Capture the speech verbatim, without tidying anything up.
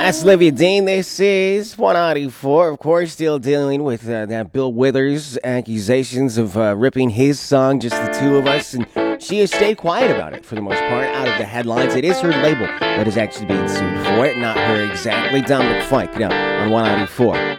That's Olivia Dean. This is one ninety-four. Of course, still dealing with uh, that Bill Withers accusations of uh, ripping his song, just the two of us. And she has stayed quiet about it for the most part, out of the headlines. It is her label that is actually being sued for it, not her exactly. Dominic Fike now on one ninety-four.